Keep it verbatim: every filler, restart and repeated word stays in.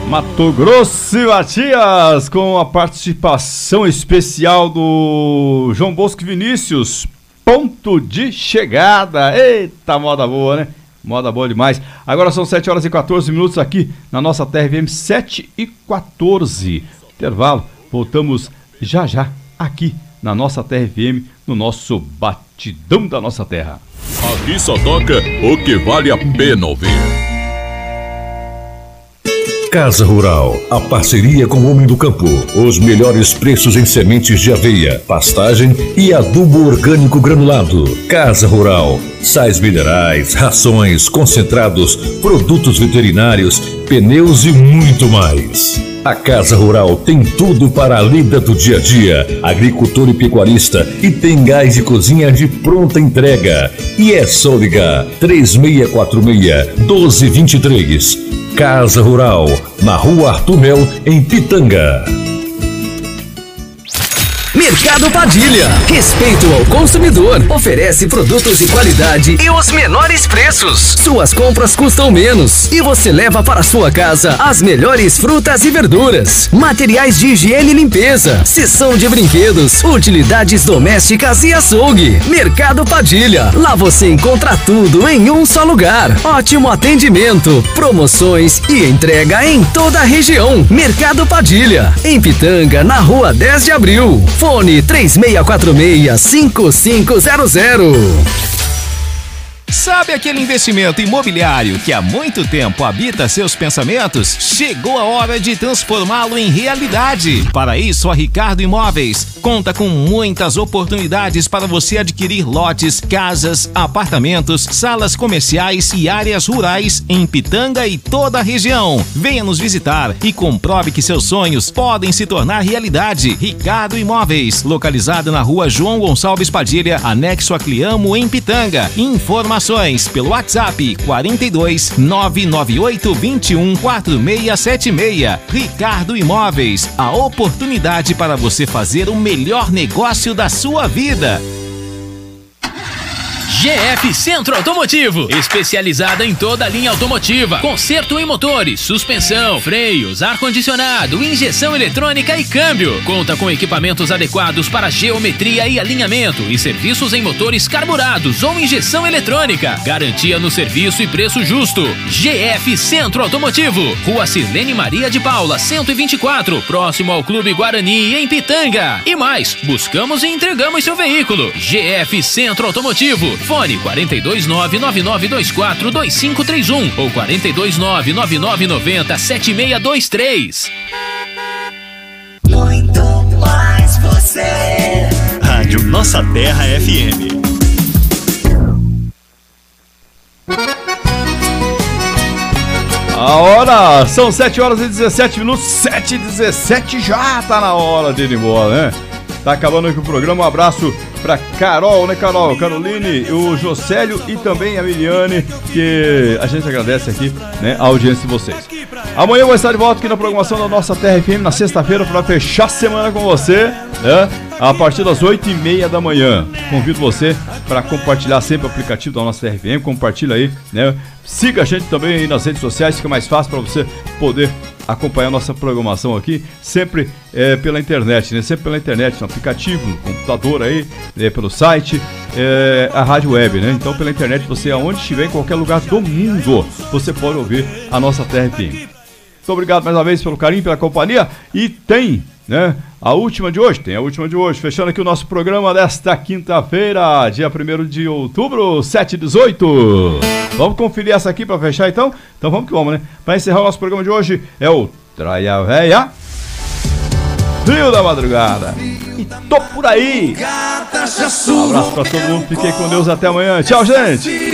Mato Grosso e Matias, com a participação especial do João Bosco Vinícius, Ponto de Chegada. Eita, moda boa, né? Moda boa demais. Agora são sete horas e quatorze minutos aqui na nossa T R V M, sete e quatorze. Intervalo, voltamos já já aqui na nossa T R V M, no nosso Batidão da Nossa Terra. Aqui só toca o que vale a pena ouvir. Casa Rural, a parceria com o Homem do Campo. Os melhores preços em sementes de aveia, pastagem e adubo orgânico granulado. Casa Rural, sais minerais, rações, concentrados, produtos veterinários, pneus e muito mais. A Casa Rural tem tudo para a lida do dia a dia, agricultor e pecuarista, e tem gás de cozinha de pronta entrega. E é só ligar três seis quatro seis, um dois dois três. Casa Rural, na Rua Arthur Mel, em Pitanga. Mercado Padilha, respeito ao consumidor, oferece produtos de qualidade e os menores preços. Suas compras custam menos e você leva para sua casa as melhores frutas e verduras, materiais de higiene e limpeza, seção de brinquedos, utilidades domésticas e açougue. Mercado Padilha, lá você encontra tudo em um só lugar. Ótimo atendimento, promoções e entrega em toda a região. Mercado Padilha, em Pitanga, na Rua dez de abril. Fone três seis quatro seis, cinco cinco zero zero. Sabe aquele investimento imobiliário que há muito tempo habita seus pensamentos? Chegou a hora de transformá-lo em realidade. Para isso, a Ricardo Imóveis conta com muitas oportunidades para você adquirir lotes, casas, apartamentos, salas comerciais e áreas rurais em Pitanga e toda a região. Venha nos visitar e comprove que seus sonhos podem se tornar realidade. Ricardo Imóveis, localizado na Rua João Gonçalves Padilha, anexo a Cliamo, em Pitanga. Informações pelo WhatsApp quarenta e dois, nove nove oito, vinte e um, quatro seis sete seis. Ricardo Imóveis, a oportunidade para você fazer o melhor negócio da sua vida. G F Centro Automotivo, especializada em toda a linha automotiva, conserto em motores, suspensão, freios, ar-condicionado, injeção eletrônica e câmbio. Conta com equipamentos adequados para geometria e alinhamento e serviços em motores carburados ou injeção eletrônica. Garantia no serviço e preço justo. G F Centro Automotivo, Rua Sirlene Maria de Paula, cento e vinte e quatro, próximo ao Clube Guarani, em Pitanga. E mais, buscamos e entregamos seu veículo. G F Centro Automotivo. Fone quatro dois nove, nove nove dois quatro, dois cinco três um ou quatro dois nove, nove nove nove zero, sete seis dois três. Muito mais você. Rádio Nossa Terra F M. A hora são sete horas e dezessete minutos, sete e dezessete, já tá na hora de ir embora, né? Tá acabando aqui o programa. Um abraço pra Carol, né, Carol? Caroline, o Jocélio e também a Miliane, que a gente agradece aqui, né, a audiência de vocês. Amanhã eu vou estar de volta aqui na programação da nossa Terra F M, na sexta-feira, para fechar a semana com você, né? A partir das oito e meia da manhã. Convido você para compartilhar sempre o aplicativo da nossa Terra F M, compartilha aí, né? Siga a gente também aí nas redes sociais, fica mais fácil para você poder acompanhar a nossa programação aqui, sempre é, pela internet, né? Sempre pela internet, no aplicativo, no computador aí, é, pelo site, é, a rádio web, né? Então pela internet, você aonde estiver, em qualquer lugar do mundo, você pode ouvir a nossa Terra F M. Muito obrigado mais uma vez pelo carinho, pela companhia, e tem, né, a última de hoje, tem a última de hoje, fechando aqui o nosso programa desta quinta-feira, dia primeiro de outubro, sete e dezoito. Vamos conferir essa aqui para fechar então? Então vamos que vamos, né? Para encerrar o nosso programa de hoje é o Traia Véia, Rio da Madrugada. E tô por aí. Um abraço para todo mundo, fiquei com Deus, até amanhã. Tchau, gente.